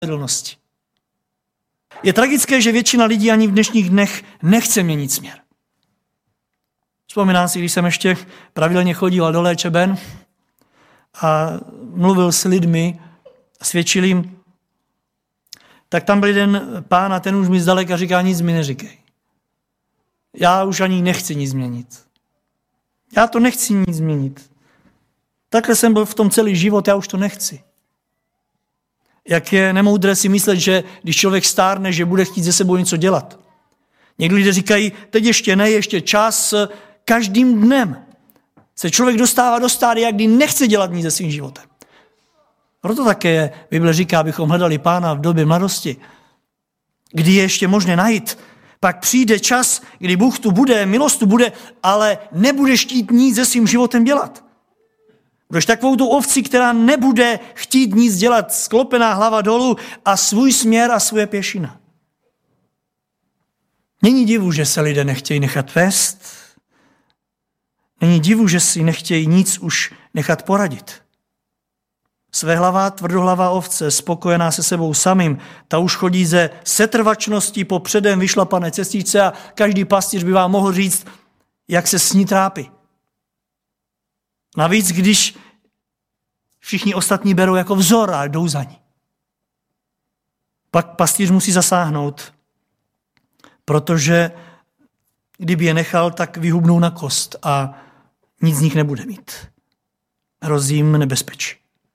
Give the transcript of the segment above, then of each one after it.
spravedlnosti. Je tragické, že většina lidí ani v dnešních dnech nechce měnit směr. Vzpomínám si, když jsem ještě pravidelně chodil do léčeben a mluvil s lidmi, svědčil jim, tak tam byl jeden pán a ten už mi zdaleka říká, nic mi neříkej. Já už ani nechci nic změnit. Já to nechci nic změnit. Takhle jsem byl v tom celý život, já už to nechci. Jak je nemoudré si myslet, že když člověk stárne, že bude chtít ze sebou něco dělat. Někdy lidé říkají, teď ještě ne, ještě čas, každým dnem se člověk dostává do stádia, kdy nechce dělat nic se svým životem. Proto také Bible říká, abychom hledali Pána v době mladosti, kdy je ještě možné najít. Pak přijde čas, kdy Bůh tu bude, milost tu bude, ale nebudeš chtít nic se svým životem dělat. Budeš takovou tu ovci, která nebude chtít nic dělat, sklopená hlava dolů a svůj směr a svoje pěšina. Není divu, že se lidé nechtějí nechat vést. Není divu, že si nechtějí nic už nechat poradit. Svéhlavá, tvrdohlavá ovce, spokojená se sebou samým, ta už chodí ze setrvačností po předem vyšlapané cestičce a každý pastýř by vám mohl říct, jak se s ní trápí. Navíc, když všichni ostatní berou jako vzor a jdou za ní. Pak pastýř musí zasáhnout, protože kdyby je nechal, tak vyhubnou na kost a nic z nich nebude mít. Hrozí jim nebezpečí.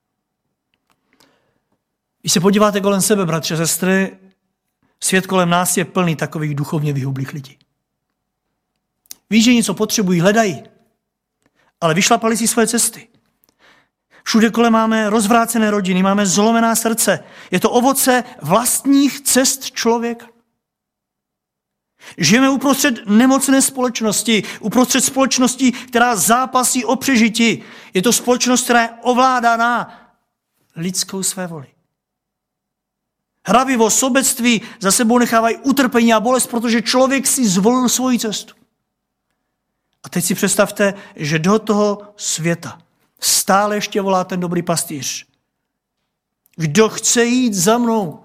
Když se podíváte kolem sebe, bratři a sestry, svět kolem nás je plný takových duchovně vyhublých lidí. Víš, že něco potřebují, hledají, ale vyšlapali si svoje cesty. Všude kolem máme rozvrácené rodiny, máme zlomená srdce. Je to ovoce vlastních cest člověka. Žijeme uprostřed nemocné společnosti, uprostřed společnosti, která zápasí o přežití. Je to společnost, která je ovládaná lidskou svévolí. Hrabivo, sobectví za sebou nechávají utrpení a bolest, protože člověk si zvolil svoji cestu. A teď si představte, že do toho světa stále ještě volá ten dobrý pastýř. Kdo chce jít za mnou,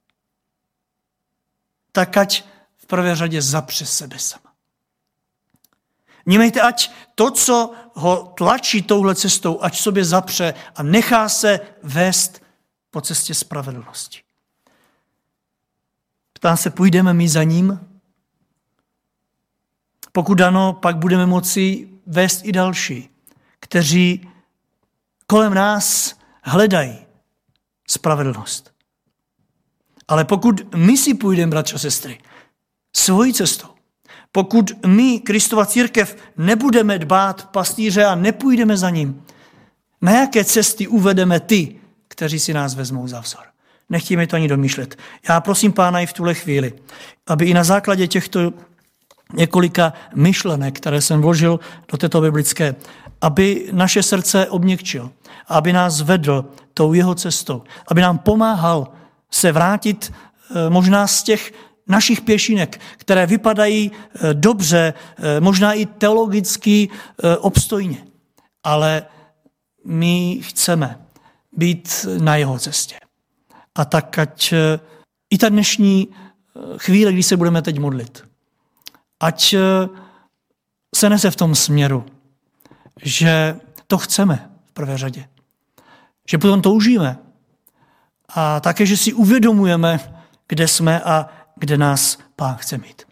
tak ať v prvé řadě zapře sebe sama. Vnímejte, ať to, co ho tlačí touhle cestou, ať sobě zapře a nechá se vést po cestě spravedlnosti. Ptám se, půjdeme my za ním? Pokud ano, pak budeme moci vést i další, kteří kolem nás hledají spravedlnost. Ale pokud my si půjdeme, bratři a sestry, svojí cestou, pokud my, Kristova církev, nebudeme dbát pastýře a nepůjdeme za ním, na jaké cesty uvedeme ty, kteří si nás vezmou za vzor? Nechtějme to ani domýšlet. Já prosím Pána i v tuhle chvíli, aby i na základě těchto několika myšlenek, které jsem vložil do této biblické, aby naše srdce obměkčil, aby nás vedl tou jeho cestou, aby nám pomáhal se vrátit možná z těch našich pěšinek, které vypadají dobře, možná i teologicky obstojně. Ale my chceme být na jeho cestě. A tak ať i ta dnešní chvíle, kdy se budeme teď modlit, ať se nese v tom směru, že to chceme v prvé řadě, že potom toužíme a také, že si uvědomujeme, kde jsme a kde nás Pán chce mít.